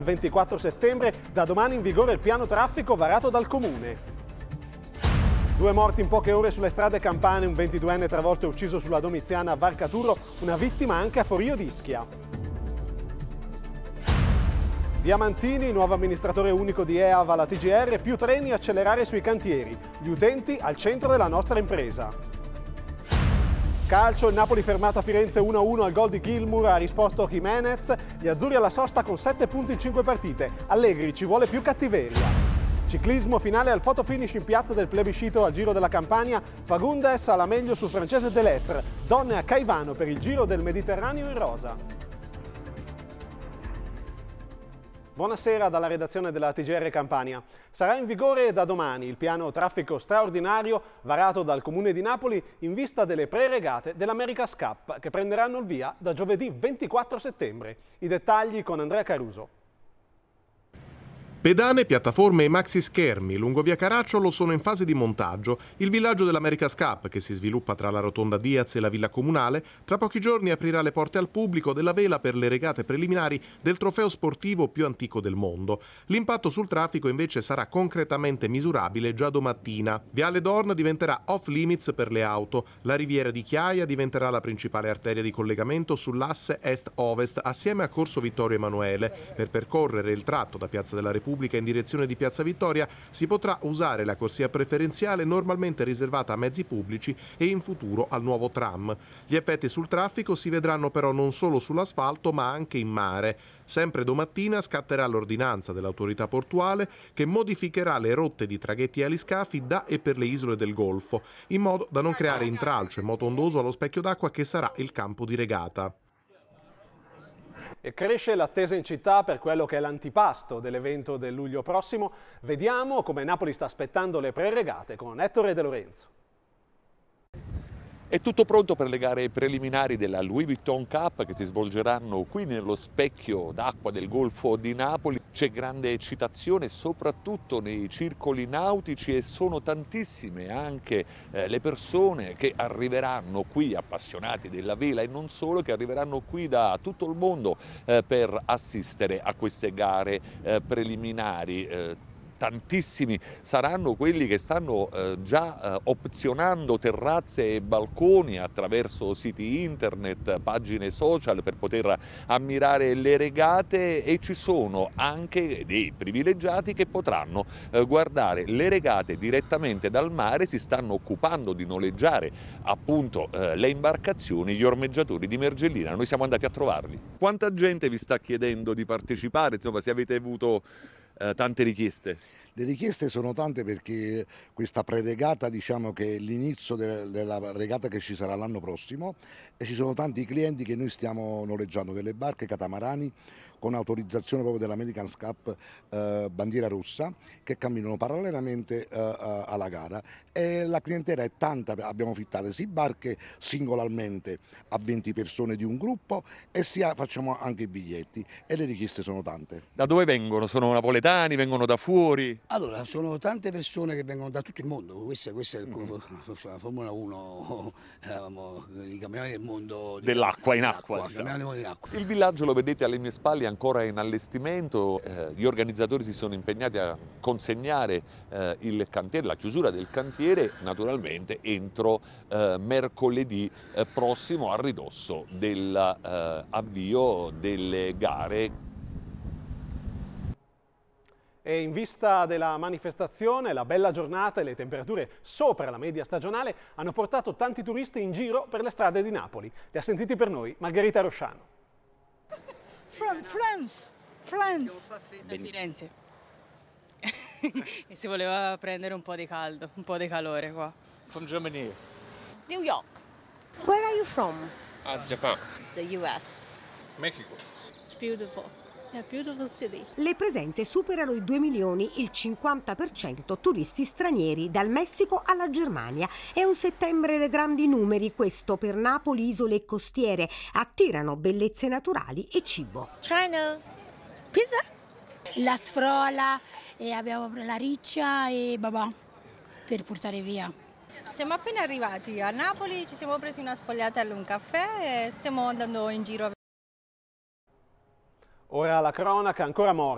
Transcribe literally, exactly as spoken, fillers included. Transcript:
ventiquattro settembre, da domani in vigore il piano traffico varato dal Comune. Due morti in poche ore sulle strade campane, un ventiduenne travolto e ucciso sulla Domiziana a Varcaturo, una vittima anche a Forio d'Ischia. Diamantini, nuovo amministratore unico di E A V alla T G R, più treni, accelerare sui cantieri, gli utenti al centro della nostra impresa. Calcio, il Napoli fermato a Firenze uno a uno al gol di Gilmour, ha risposto Jimenez, gli azzurri alla sosta con sette punti in cinque partite, Allegri ci vuole più cattiveria. Ciclismo, finale al fotofinish in piazza del plebiscito al Giro della Campania, Fagundes alla meglio sul francese Delettre, donne a Caivano per il Giro del Mediterraneo in rosa. Buonasera dalla redazione della T G R Campania. Sarà in vigore da domani il piano traffico straordinario varato dal Comune di Napoli in vista delle pre-regate dell'America's Cup che prenderanno il via da giovedì ventiquattro settembre. I dettagli con Andrea Caruso. Pedane, piattaforme e maxi schermi lungo via Caracciolo sono in fase di montaggio. Il villaggio dell'America's Cup, che si sviluppa tra la rotonda Diaz e la villa comunale, tra pochi giorni aprirà le porte al pubblico della vela per le regate preliminari del trofeo sportivo più antico del mondo. L'impatto sul traffico invece sarà concretamente misurabile già domattina. Viale Dorn diventerà off limits per le auto. La riviera di Chiaia diventerà la principale arteria di collegamento sull'asse est-ovest assieme a Corso Vittorio Emanuele. Per percorrere il tratto da Piazza della Repubblica in direzione di Piazza Vittoria si potrà usare la corsia preferenziale normalmente riservata a mezzi pubblici e in futuro al nuovo tram. Gli effetti sul traffico si vedranno però non solo sull'asfalto ma anche in mare. Sempre domattina scatterà l'ordinanza dell'autorità portuale che modificherà le rotte di traghetti e aliscafi da e per le isole del Golfo, in modo da non creare intralcio e moto ondoso allo specchio d'acqua che sarà il campo di regata. E cresce l'attesa in città per quello che è l'antipasto dell'evento del luglio prossimo. Vediamo come Napoli sta aspettando le pre-regate con Ettore De Lorenzo. È tutto pronto per le gare preliminari della Louis Vuitton Cup che si svolgeranno qui nello specchio d'acqua del Golfo di Napoli. C'è grande eccitazione soprattutto nei circoli nautici e sono tantissime anche eh, le persone che arriveranno qui, appassionati della vela e non solo, che arriveranno qui da tutto il mondo eh, per assistere a queste gare eh, preliminari. Eh, Tantissimi saranno quelli che stanno eh, già eh, opzionando terrazze e balconi attraverso siti internet, pagine social per poter ammirare le regate, e ci sono anche dei privilegiati che potranno eh, guardare le regate direttamente dal mare. Si stanno occupando di noleggiare appunto eh, le imbarcazioni, gli ormeggiatori di Mergellina. Noi siamo andati a trovarli. Quanta gente vi sta chiedendo di partecipare? Insomma, se avete avuto Eh, tante richieste? Le richieste sono tante perché questa pre-regata, diciamo che è l'inizio de- della regata che ci sarà l'anno prossimo, e ci sono tanti clienti che noi stiamo noleggiando delle barche catamarani con autorizzazione proprio dell'America's Cup eh, bandiera rossa, che camminano parallelamente eh, alla gara, e la clientela è tanta. Abbiamo fittato sì barche singolarmente a venti persone di un gruppo e sia facciamo anche i biglietti, e le richieste sono tante. Da dove vengono? Sono napoletani? Vengono da fuori? Allora, sono tante persone che vengono da tutto il mondo. Questa, questa è la Formula uno, eh, i campioni del mondo dell'acqua in acqua. Diciamo. In acqua. Il villaggio, lo vedete alle mie spalle, è ancora in allestimento. Eh, gli organizzatori si sono impegnati a consegnare eh, il cantiere, la chiusura del cantiere, naturalmente entro eh, mercoledì eh, prossimo, a ridosso dell'avvio eh, delle gare. E in vista della manifestazione, la bella giornata e le temperature sopra la media stagionale hanno portato tanti turisti in giro per le strade di Napoli. Li ha sentiti per noi Margherita Rosciano. From France, France. Da Firenze. E si voleva prendere un po' di caldo, un po' di calore qua. From Germany. New York. Where are you from? Uh, Japan. The U S. Mexico. It's beautiful. A beautiful city. Le presenze superano i due milioni, il cinquanta per cento turisti stranieri, dal Messico alla Germania. È un settembre dei grandi numeri questo per Napoli, isole e costiere. Attirano bellezze naturali e cibo. China. Pizza? La sfrola, e abbiamo la riccia e babà per portare via. Siamo appena arrivati a Napoli, ci siamo presi una sfogliatella e un caffè e stiamo andando in giro. Ora la cronaca, ancora morta.